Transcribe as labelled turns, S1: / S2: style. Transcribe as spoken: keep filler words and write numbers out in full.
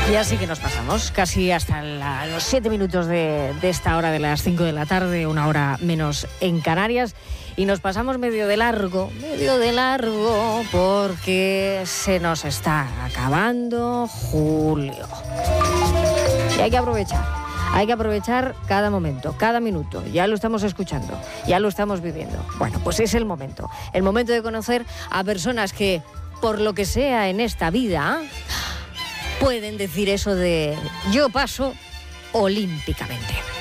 S1: Y así que nos pasamos casi hasta la, los siete minutos de, de esta hora de las cinco de la tarde, una hora menos en Canarias, y nos pasamos medio de largo, medio de largo, porque se nos está acabando julio. Y hay que aprovechar, hay que aprovechar cada momento, cada minuto. Ya lo estamos escuchando, ya lo estamos viviendo. Bueno, pues es el momento, el momento de conocer a personas que, por lo que sea en esta vida, pueden decir eso de yo paso olímpicamente.